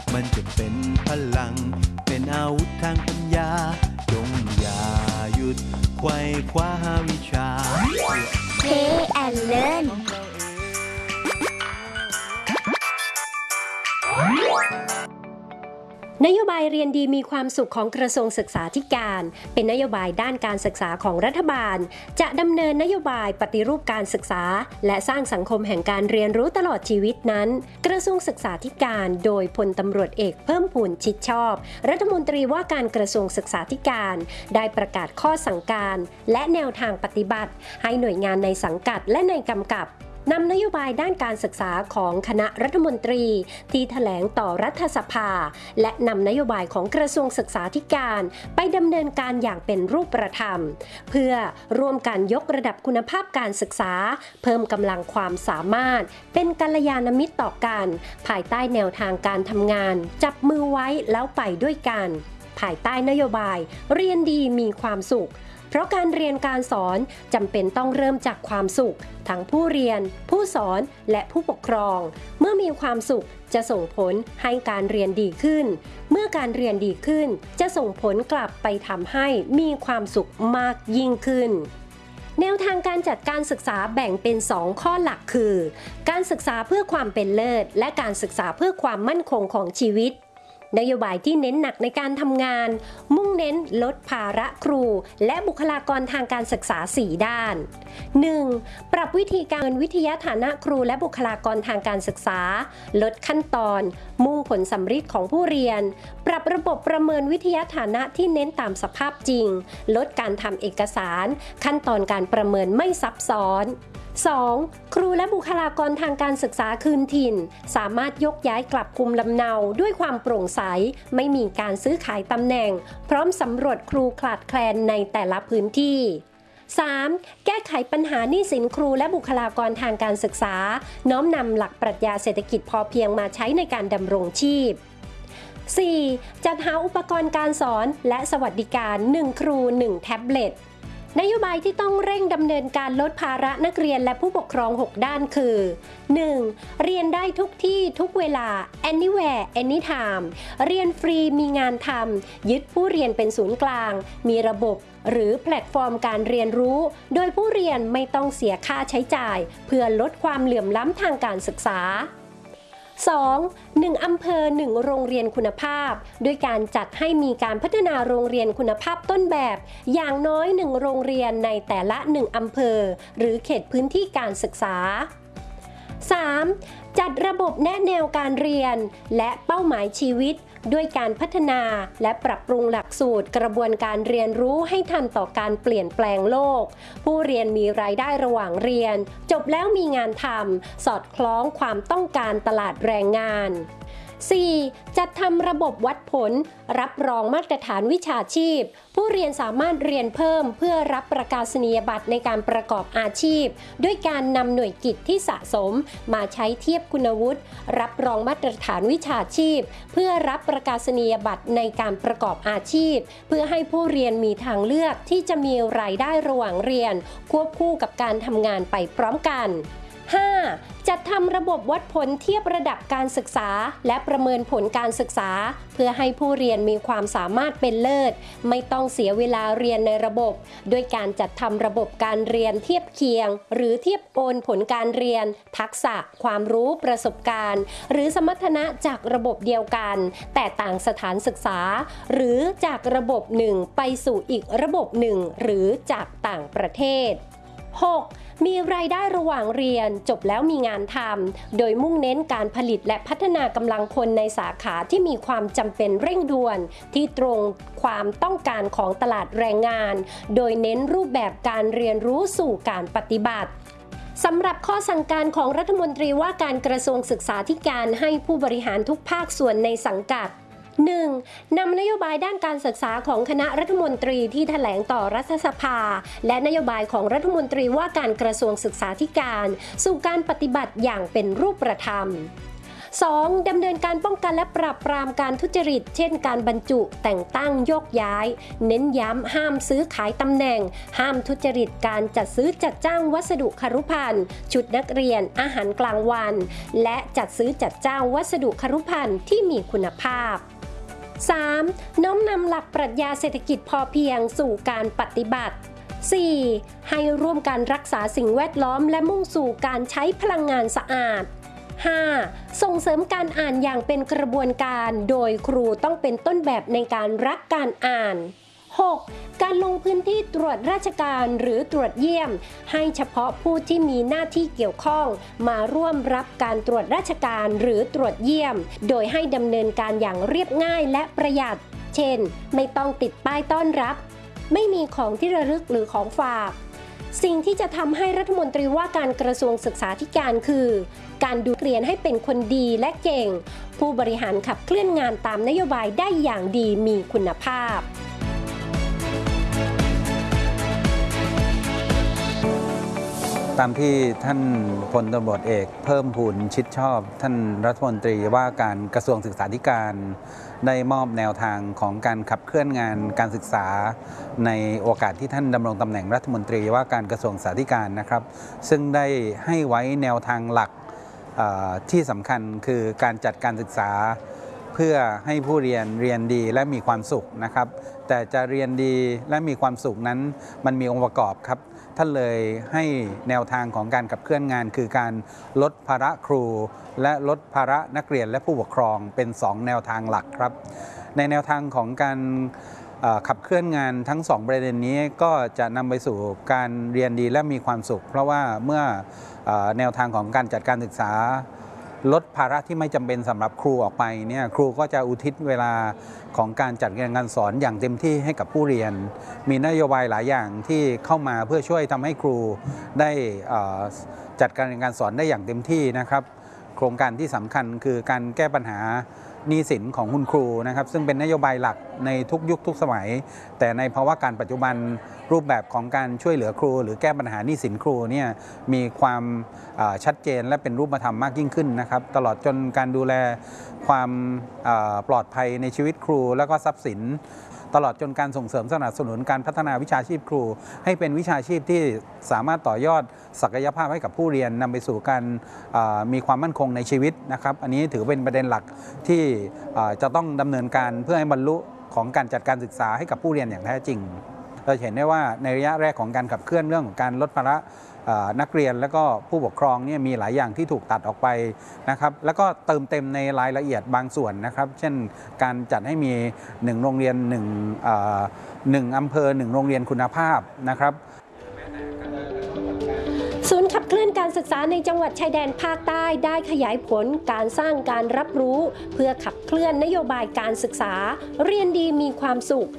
มันจะเป็นพลังเป็นอาวุธทางปัญญาจงอย่าหยุดไขว่คว้าหาวิชา Play and Learnนโยบายเรียนดีมีความสุขของกระทรวงศึกษาธิการเป็นนโยบายด้านการศึกษาของรัฐบาลจะดำเนินนโยบายปฏิรูปการศึกษาและสร้างสังคมแห่งการเรียนรู้ตลอดชีวิตนั้นกระทรวงศึกษาธิการโดยพลตำรวจเอกเพิ่มพูนชิดชอบรัฐมนตรีว่าการกระทรวงศึกษาธิการได้ประกาศข้อสั่งการและแนวทางปฏิบัติให้หน่วยงานในสังกัดและในกำกับนำนโยบายด้านการศึกษาของคณะรัฐมนตรีที่แถลงต่อรัฐสภาและนำนโยบายของกระทรวงศึกษาธิการไปดำเนินการอย่างเป็นรูปธรรมเพื่อร่วมกันยกระดับคุณภาพการศึกษาเพิ่มกำลังความสามารถเป็นกัลยาณมิตรต่อกันภายใต้แนวทางการทำงานจับมือไว้แล้วไปด้วยกันภายใต้นโยบายเรียนดีมีความสุขเพราะการเรียนการสอนจำเป็นต้องเริ่มจากความสุขทั้งผู้เรียนผู้สอนและผู้ปกครองเมื่อมีความสุขจะส่งผลให้การเรียนดีขึ้นเมื่อการเรียนดีขึ้นจะส่งผลกลับไปทำให้มีความสุขมากยิ่งขึ้นแนวทางการจัดการศึกษาแบ่งเป็น2ข้อหลักคือการศึกษาเพื่อความเป็นเลิศและการศึกษาเพื่อความมั่นคงของชีวิตนโยบายที่เน้นหนักในการทำงานมุ่งเน้นลดภาระครูและบุคลากรทางการศึกษา4ด้าน 1. ปรับวิธีการวิทยาฐานะครูและบุคลากรทางการศึกษาลดขั้นตอนมุ่งผลสำฤทธิ์ของผู้เรียนปรับระบบประเมินวิทยาฐานะที่เน้นตามสภาพจริงลดการทำเอกสารขั้นตอนการประเมินไม่ซับซ้อน 2. ครูและบุคลากรทางการศึกษาคืนถิ่นสามารถยกย้ายกลับภูมิลำเนาด้วยความโปร่งใสไม่มีการซื้อขายตำแหน่งพร้อมสำรวจครูขาดแคลนในแต่ละพื้นที่ 3. แก้ไขปัญหาหนี้สินครูและบุคลากรทางการศึกษาน้อมนำหลักปรัชญาเศรษฐกิจพอเพียงมาใช้ในการดำรงชีพ 4. จัดหาอุปกรณ์การสอนและสวัสดิการ1ครู1แท็บเล็ตนโยบายที่ต้องเร่งดำเนินการลดภาระนักเรียนและผู้ปกครอง6ด้านคือ 1. เรียนได้ทุกที่ทุกเวลา anywhere anytime เรียนฟรีมีงานทำยึดผู้เรียนเป็นศูนย์กลางมีระบบหรือแพลตฟอร์มการเรียนรู้โดยผู้เรียนไม่ต้องเสียค่าใช้จ่ายเพื่อลดความเหลื่อมล้ำทางการศึกษา 2. 1 อำเภอ 1 โรงเรียนคุณภาพด้วยการจัดให้มีการพัฒนาโรงเรียนคุณภาพต้นแบบอย่างน้อย1โรงเรียนในแต่ละ1อำเภอหรือเขตพื้นที่การศึกษา 3. จัดระบบแนะแนวการเรียนและเป้าหมายชีวิตด้วยการพัฒนาและปรับปรุงหลักสูตรกระบวนการเรียนรู้ให้ทันต่อการเปลี่ยนแปลงโลกผู้เรียนมีรายได้ระหว่างเรียนจบแล้วมีงานทำสอดคล้องความต้องการตลาดแรงงาน 4. จัดทำระบบวัดผลรับรองมาตรฐานวิชาชีพผู้เรียนสามารถเรียนเพิ่มเพื่อรับประกาศนียบัตรในการประกอบอาชีพด้วยการนำหน่วยกิตที่สะสมมาใช้เทียบคุณวุฒิรับรองมาตรฐานวิชาชีพเพื่อรับประกาศนียบัตรในการประกอบอาชีพเพื่อให้ผู้เรียนมีทางเลือกที่จะมีรายได้ระหว่างเรียนควบคู่กับการทำงานไปพร้อมกัน 5. จัดทำระบบวัดผลเทียบระดับการศึกษาและประเมินผลการศึกษาเพื่อให้ผู้เรียนมีความสามารถเป็นเลิศไม่ต้องเสียเวลาเรียนในระบบโดยการจัดทำระบบการเรียนเทียบเคียงหรือเทียบโอนผลการเรียนทักษะความรู้ประสบการณ์หรือสมรรถนะจากระบบเดียวกันแต่ต่างสถานศึกษาหรือจากระบบหนึ่งไปสู่อีกระบบหนึ่งหรือจากต่างประเทศ 6. มีรายได้ระหว่างเรียนจบแล้วมีงานทำโดยมุ่งเน้นการผลิตและพัฒนากำลังคนในสาขาที่มีความจำเป็นเร่งด่วนที่ตรงความต้องการของตลาดแรงงานโดยเน้นรูปแบบการเรียนรู้สู่การปฏิบัติสำหรับข้อสั่งการของรัฐมนตรีว่าการกระทรวงศึกษาธิการให้ผู้บริหารทุกภาคส่วนในสังกัด1. นำนโยบายด้านการศึกษาของคณะรัฐมนตรีที่แถลงต่อรัฐสภาและนโยบายของรัฐมนตรีว่าการกระทรวงศึกษาธิการสู่การปฏิบัติอย่างเป็นรูปธรรม 2. ดำเนินการป้องกันและปราบปรามการทุจริตเช่นการบรรจุแต่งตั้งโยกย้ายเน้นย้ำห้ามซื้อขายตำแหน่งห้ามทุจริตการจัดซื้อจัดจ้างวัสดุครุภัณฑ์ชุดนักเรียนอาหารกลางวันและจัดซื้อจัดจ้างวัสดุครุภัณฑ์ที่มีคุณภาพ 3. น้อมนำหลักปรัชญาเศรษฐกิจพอเพียงสู่การปฏิบัติ 4. ให้ร่วมกันรักษาสิ่งแวดล้อมและมุ่งสู่การใช้พลังงานสะอาด 5. ส่งเสริมการอ่านอย่างเป็นกระบวนการโดยครูต้องเป็นต้นแบบในการรักการอ่าน 6. การลงพื้นที่ตรวจราชการหรือตรวจเยี่ยมให้เฉพาะผู้ที่มีหน้าที่เกี่ยวข้องมาร่วมรับการตรวจราชการหรือตรวจเยี่ยมโดยให้ดำเนินการอย่างเรียบง่ายและประหยัดเช่นไม่ต้องติดป้ายต้อนรับไม่มีของที่ระลึกหรือของฝากสิ่งที่จะทำให้รัฐมนตรีว่าการกระทรวงศึกษาธิการคือการดูเรียนให้เป็นคนดีและเก่งผู้บริหารขับเคลื่อนงานตามนโยบายได้อย่างดีมีคุณภาพตามที่ท่านพลตำรวจเอกเพิ่มพูนชิดชอบท่านรัฐมนตรีว่าการกระทรวงศึกษาธิการได้มอบแนวทางของการขับเคลื่อนงานการศึกษาในโอกาสที่ท่านดำรงตำแหน่งรัฐมนตรีว่าการกระทรวงศึกษาธิการนะครับซึ่งได้ให้ไว้แนวทางหลักที่สำคัญคือการจัดการศึกษาเพื่อให้ผู้เรียนดีและมีความสุขนะครับแต่จะเรียนดีและมีความสุขนั้นมันมีองค์ประกอบครับท่านเลยให้แนวทางของการขับเคลื่อนงานคือการลดภาระครูและลดภาระนักเรียนและผู้ปกครองเป็น2แนวทางหลักครับในแนวทางของการขับเคลื่อนงานทั้ง2ประเด็นนี้ก็จะนำไปสู่การเรียนดีและมีความสุขเพราะว่าเมื่อแนวทางของการจัดการศึกษาลดภาระที่ไม่จำเป็นสำหรับครูออกไปเนี่ยครูก็จะอุทิศเวลาของการจัดการงานสอนอย่างเต็มที่ให้กับผู้เรียนมีนโยบายหลายอย่างที่เข้ามาเพื่อช่วยทำให้ครูได้จัดการเรียนการสอนได้อย่างเต็มที่นะครับโครงการที่สำคัญคือการแก้ปัญหาหนี้สินของคุณครูนะครับซึ่งเป็นนโยบายหลักในทุกยุคทุกสมัยแต่ในภาวะการปัจจุบันรูปแบบของการช่วยเหลือครูหรือแก้ปัญหาหนี้สินครูเนี่ยมีความชัดเจนและเป็นรูปธรรมมากยิ่งขึ้นนะครับตลอดจนการดูแลความปลอดภัยในชีวิตครูและก็ทรัพย์สินตลอดจนการส่งเสริมสนับสนุนการพัฒนาวิชาชีพครูให้เป็นวิชาชีพที่สามารถต่อยอดศักยภาพให้กับผู้เรียนนำไปสู่การมีความมั่นคงในชีวิตนะครับอันนี้ถือเป็นประเด็นหลักที่จะต้องดำเนินการเพื่อให้บรรลุของการจัดการศึกษาให้กับผู้เรียนอย่างแท้จริงเราเห็นได้ว่าในระยะแรกของการขับเคลื่อนเรื่องของการลดภาระนักเรียนและก็ผู้ปกครองเนี่ยมีหลายอย่างที่ถูกตัดออกไปนะครับแล้วก็เติมเต็มในรายละเอียดบางส่วนนะครับเช่นการจัดให้มี1โรงเรียน1อำเภอ1โรงเรียนคุณภาพนะครับศูนย์ขับเคลื่อนการศึกษาในจังหวัดชายแดนภาคใต้ได้ขยายผลการสร้างการรับรู้เพื่อขับเคลื่อนนโยบายการศึกษาเรียนดีมีความสุข